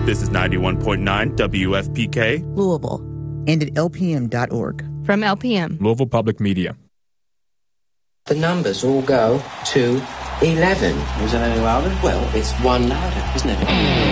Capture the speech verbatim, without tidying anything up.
This is ninety-one point nine W F P K, Louisville, and at L P M dot org. From L P M, Louisville Public Media. The numbers all go to eleven. Is it any louder? Well, it's one louder, isn't it?